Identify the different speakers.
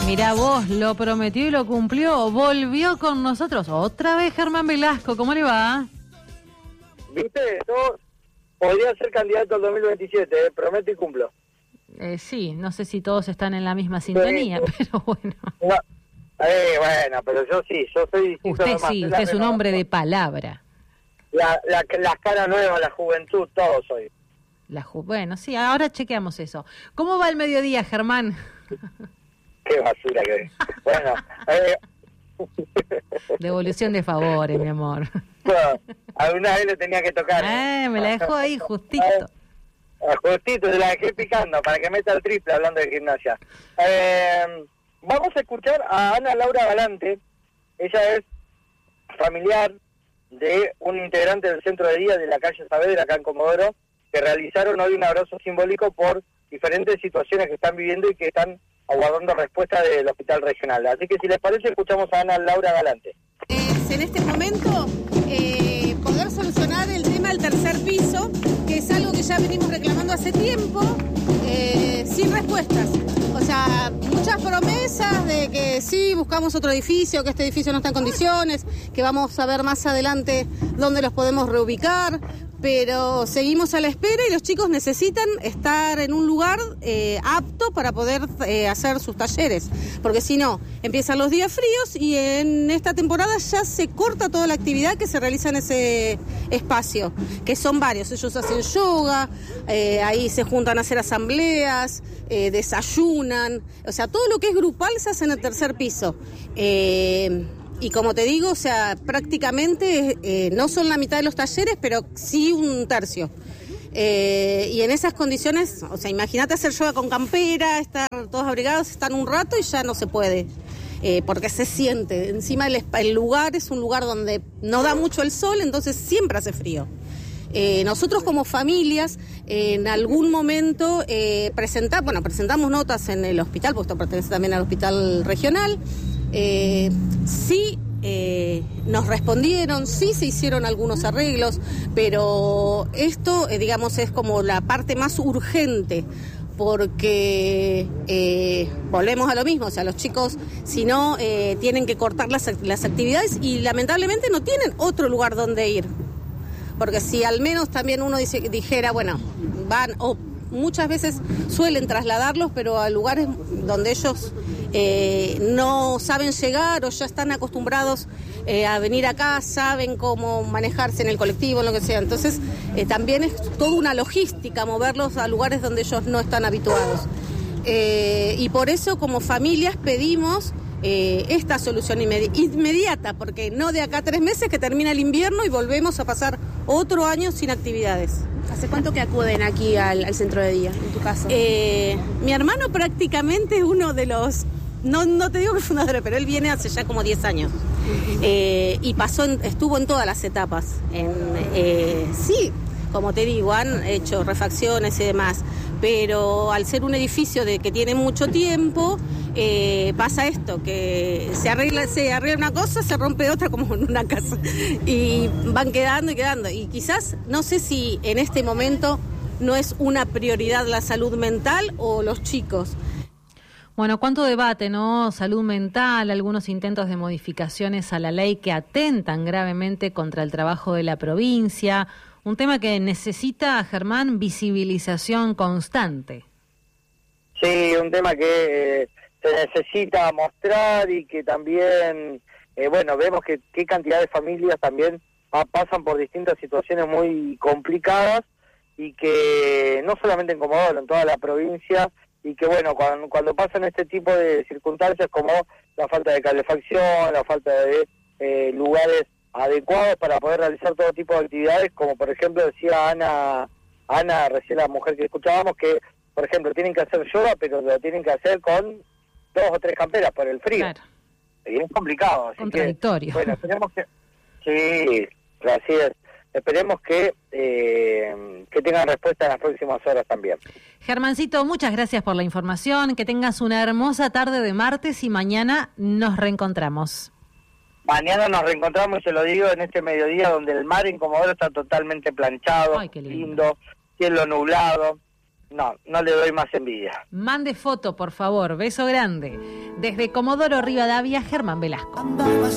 Speaker 1: Mirá vos, lo prometió y lo cumplió. Volvió con nosotros otra vez Germán Velasco. ¿Cómo le va?
Speaker 2: ¿Viste? Yo podría ser candidato al 2027, prometo y cumplo.
Speaker 1: Sí, no sé si todos están en la misma sintonía, pero bueno.
Speaker 2: No, bueno, pero yo sí, yo soy distinto.
Speaker 1: Usted sí, usted es un hombre de palabra.
Speaker 2: Las caras nuevas, la juventud, todo soy.
Speaker 1: Bueno, sí, ahora chequeamos eso. ¿Cómo va el mediodía, Germán?
Speaker 2: Qué basura que es. Bueno,
Speaker 1: Devolución de favores, mi amor.
Speaker 2: Bueno, alguna vez le tenía que tocar.
Speaker 1: Me la dejó ahí justito.
Speaker 2: Justito, se la dejé picando para que meta el triple hablando de gimnasia. Vamos a escuchar a Ana Laura Galante. Ella es familiar de un integrante del centro de día de la calle Saavedra, acá en Comodoro, que realizaron hoy un abrazo simbólico por diferentes situaciones que están viviendo y que están aguardando respuesta del hospital regional. Así que si les parece, escuchamos a Ana Laura Galante.
Speaker 3: En este momento poder solucionar el tema del tercer piso, que es algo que ya venimos reclamando hace tiempo, sin respuestas. O sea, muchas promesas de que sí, buscamos otro edificio, que este edificio no está en condiciones, que vamos a ver más adelante dónde los podemos reubicar, pero seguimos a la espera y los chicos necesitan estar en un lugar apto para poder hacer sus talleres, porque si no, empiezan los días fríos y en esta temporada ya se corta toda la actividad que se realiza en ese espacio, que son varios. Ellos hacen yoga, ahí se juntan a hacer asambleas, desayunan, o sea, todo lo que es grupal se hace en el tercer piso. Y como te digo, o sea, prácticamente no son la mitad de los talleres, pero sí un tercio. Y en esas condiciones, o sea, imagínate hacer yoga con campera, estar todos abrigados, están un rato y ya no se puede. Porque se siente, encima el lugar es un lugar donde no da mucho el sol, entonces siempre hace frío. Nosotros como familias en algún momento presentamos notas en el hospital, porque esto pertenece también al hospital regional. Sí, nos respondieron, sí se hicieron algunos arreglos, pero esto, digamos, es como la parte más urgente, porque volvemos a lo mismo, o sea, los chicos, si no, tienen que cortar las actividades y lamentablemente no tienen otro lugar donde ir, porque si al menos también uno dijera, bueno, van, o muchas veces suelen trasladarlos, pero a lugares donde ellos no saben llegar o ya están acostumbrados a venir acá, saben cómo manejarse en el colectivo, en lo que sea. Entonces, también es toda una logística moverlos a lugares donde ellos no están habituados. Y por eso, como familias, pedimos esta solución inmediata, porque no de acá a 3 meses que termina el invierno y volvemos a pasar otro año sin actividades.
Speaker 4: ¿Hace cuánto que acuden aquí al centro de día, en tu caso?
Speaker 3: Mi hermano prácticamente es uno de los, no te digo que fundadores, pero él viene hace ya como 10 años. Y estuvo en todas las etapas. Sí, como te digo, han hecho refacciones y demás, pero al ser un edificio que tiene mucho tiempo, pasa esto, que se arregla una cosa, se rompe otra, como en una casa, y van quedando y quedando. Y quizás, no sé si en este momento no es una prioridad la salud mental o los chicos.
Speaker 1: Bueno, cuánto debate, ¿no? Salud mental, algunos intentos de modificaciones a la ley que atentan gravemente contra el trabajo de la provincia. Un tema que necesita, Germán, visibilización constante.
Speaker 2: Sí, un tema que se necesita mostrar y que también, vemos que qué cantidad de familias también pasan por distintas situaciones muy complicadas y que no solamente en Comodoro, en toda la provincia, y que cuando pasan este tipo de circunstancias como la falta de calefacción, la falta de lugares adecuados para poder realizar todo tipo de actividades, como por ejemplo decía Ana recién, la mujer que escuchábamos, que por ejemplo tienen que hacer yoga, pero lo tienen que hacer con 2 o 3 camperas por el frío.
Speaker 1: Claro.
Speaker 2: Y es complicado. Así
Speaker 1: contradictorio.
Speaker 2: Que, esperemos que... Sí, así es. Esperemos que tengan respuesta en las próximas horas también.
Speaker 1: Germancito, muchas gracias por la información, que tengas una hermosa tarde de martes y mañana nos reencontramos.
Speaker 2: Mañana nos reencontramos, y se lo digo, en este mediodía donde el mar en Comodoro está totalmente planchado.
Speaker 1: Ay, qué
Speaker 2: lindo, cielo nublado. No le doy más envidia.
Speaker 1: Mande foto, por favor. Beso grande. Desde Comodoro Rivadavia, Germán Velasco.